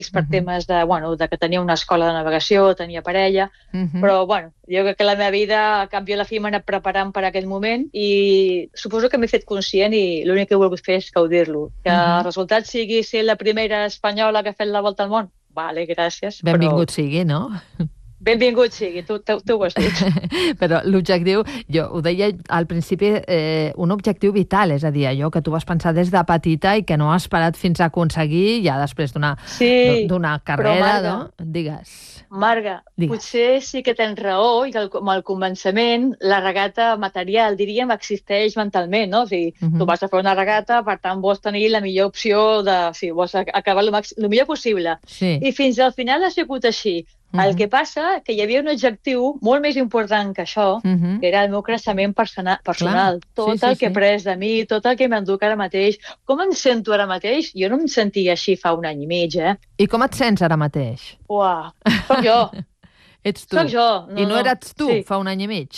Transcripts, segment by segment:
per temes de que tenia una escola de navegació, tenia parella, però jo crec que la meva vida, a canvi a la fi, m'ha anat preparant per aquest moment i suposo que m'he fet conscient i l'únic que he volgut fer és gaudir-lo. Que el resultat sigui ser la primera espanyola que ha fet la volta al món, vale, gràcies. Benvingut sigui, no? Benvingut sigui, tu ho has dit. Però l'objectiu, jo ho deia al principi, un objectiu vital, és a dir, allò que tu vas pensar des de petita i que no has parat fins a aconseguir ja després d'una carrera, no? Digues. Marga, potser sí que tens raó i que al començament la regata material, diríem, existeix mentalment, no? O sigui, tu vas a fer una regata, per tant vols tenir la millor opció vols acabar el millor possible. I fins al final ha sigut així. El que passa que hi havia un objectiu molt més important que això, que era el meu creixement personal. Tot el que he après de mi, tot el que m'enduc ara mateix. Com em sento ara mateix? Jo no em sentia així fa un any i mig, I com et sents ara mateix? Uah, soc jo. Ets tu. Soc jo. I no eres tu fa un any i mig?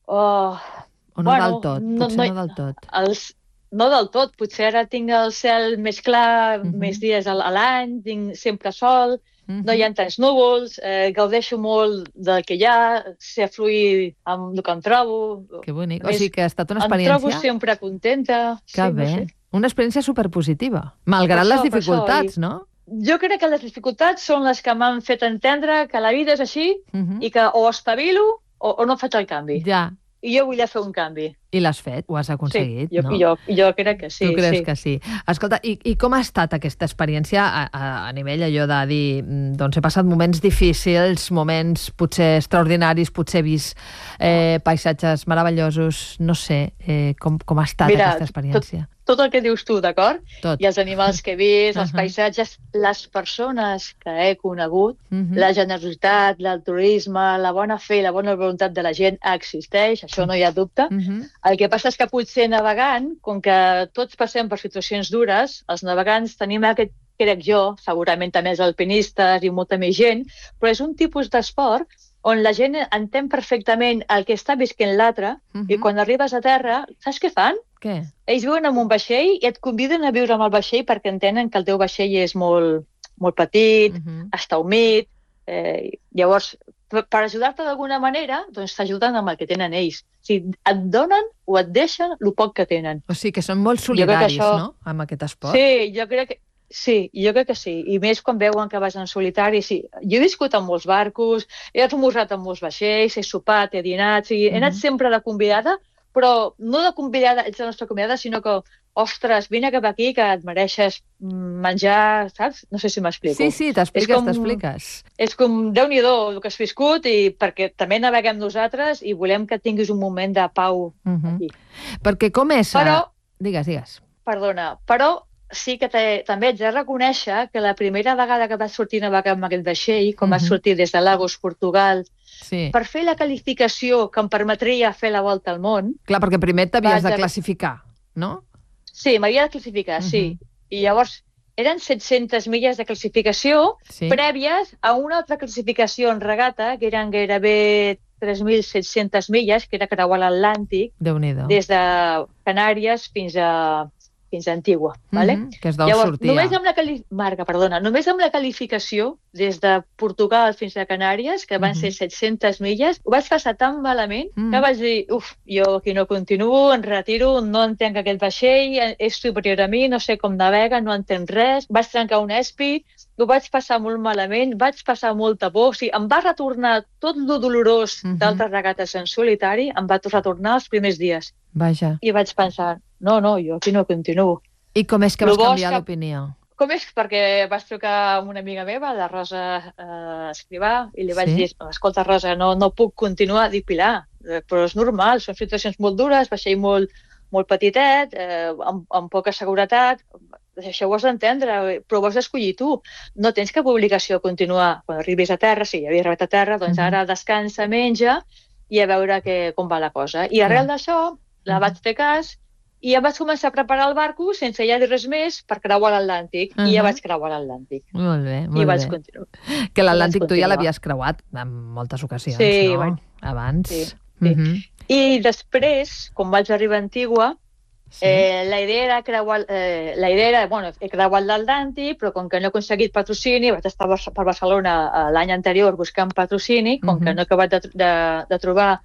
O no del tot? Potser no del tot. No del tot. Potser ara tinc el cel més clar, més dies a l'any, tinc sempre sol, no hi ha tants núvols, gaudeixo molt del que hi ha, sé fluir amb el que em trobo. Que bonic. O sigui que ha estat una experiència... Em trobo sempre contenta. Que bé. Una experiència superpositiva, malgrat les dificultats, no? Jo crec que les dificultats són les que m'han fet entendre que la vida és així i que o espavilo o no faig el canvi. Ja. I jo vull fer un canvi. I l'has fet? Ho has aconseguit, no? Jo crec que sí. Tu creus que sí. Escolta, i com ha estat aquesta experiència a nivell allò de dir, doncs he passat moments difícils, moments potser extraordinaris, potser he vist paisatges meravellosos, no sé, com ha estat aquesta experiència? Tot el que dius tu, d'acord? I els animals que he vist, els paisatges, les persones que he conegut, la generositat, l'altruisme, la bona fe, la bona voluntat de la gent existeix, això no hi ha dubte. El que passa és que potser navegant, com que tots passem per situacions dures, els navegants tenim aquest, crec jo, segurament també els alpinistes i molta més gent, però és un tipus d'esport on la gent entén perfectament el que està visquent l'altre i quan arribes a terra, saps què fan? Què? Ells viuen en un vaixell i et conviden a viure amb el vaixell perquè entenen que el teu vaixell és molt petit, està humit, llavors per ajudar-te d'alguna manera, doncs t'ajuden amb el que tenen ells. O sigui, et donen o et deixen el poc que tenen. O sigui que són molt solidaris, no?, amb aquest esport. Sí, jo crec que sí. I més quan veuen que vas en solitari, sí. Jo he viscut en molts barcos, he esmorzat en molts vaixells, he sopat, he dinat, he anat sempre de convidada, però no de convidada, ets la nostra convidada, sinó que, ostres, vine cap aquí que et mereixes menjar, saps? No sé si m'explico. Sí, t'expliques. És com, Déu-n'hi-do el que has viscut, i perquè també naveguem nosaltres i volem que tinguis un moment de pau aquí. Perquè com és... Però... Digues. Perdona, però sí que també ets de reconèixer que la primera vegada que vas sortir a navegar amb aquest vaixell, com vas sortir des de Lagos, Portugal, per fer la qualificació que em permetria fer la volta al món... Clar, perquè primer t'havies de classificar, no? Sí, m'havia de classificar, sí. I llavors eren 700 milles de classificació prèvies a una altra classificació en regata, que eren gairebé 3.700 milles, que era creuar l'Atlàntic, des de Canàries fins a Antigua, vale? Que és d'on sortia. Només amb la qualificació des de Portugal fins a Canàries, que van ser 700 milles, ho vaig passar tan malament que vaig dir, jo aquí no continuo, em retiro, no entenc aquest vaixell, és superior a mi, no sé com navega, no entenc res, vaig trencar un espi, ho vaig passar molt malament, vaig passar molta por, o sigui, em va retornar tot lo dolorós d'altres regates en solitari, em va retornar els primers dies. Vaja. I vaig pensar, no, jo aquí no continuo. I com és que vas canviar l'opinió? Com és? Perquè vaig trucar amb una amiga meva, la Rosa Escrivà, i li vaig dir, escolta, Rosa, no puc continuar. Dic, Pilar, però és normal, són situacions molt dures, vaixell molt petitet, amb poca seguretat, això ho has d'entendre, però ho has d'escollir tu. No tens cap obligació a continuar. Quan arribis a terra, ja havia arribat a terra, doncs ara descansa, menja, i a veure com va la cosa. I arrel d'això, la vaig fer cas, i ja vaig començar a preparar el barco sense ja dir res més per creuar l'Atlàntic. I ja vaig creuar l'Atlàntic. Molt bé. I vaig continuar. Que l'Atlàntic tu ja l'havies creuat en moltes ocasions, no? Abans. Sí. I després, quan vaig arribar a Antigua, La idea era creuar l'Atlàntic, però com que no he aconseguit patrocini, vaig estar per Barcelona l'any anterior buscant patrocini, com que no he acabat de trobar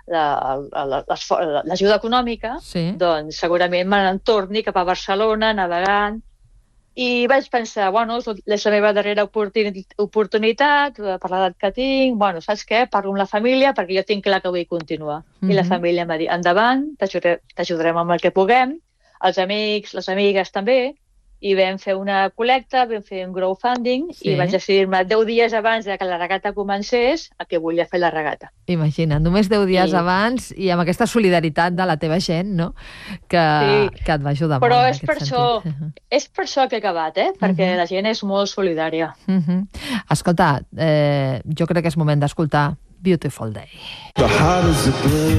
l'ajuda econòmica, doncs segurament me n'entorni cap a Barcelona, navegant, i vaig pensar, bueno, és la meva darrera oportunitat, per l'edat que tinc, bueno, saps què? Parlo amb la família perquè jo tinc clar que vull continuar. I la família em va dir, endavant, t'ajudarem amb el que puguem, els amics, les amigues també, i vam fer una col·lecta, vam fer un crowdfunding i vaig decidir-me 10 dies abans que la regata comencés a que volia fer la regata. Imagina't, només 10 dies abans i amb aquesta solidaritat de la teva gent, no? Que et va ajudar molt. Però és per això que he acabat, perquè la gent és molt solidària. Escolta, jo crec que és moment d'escoltar Beautiful Day.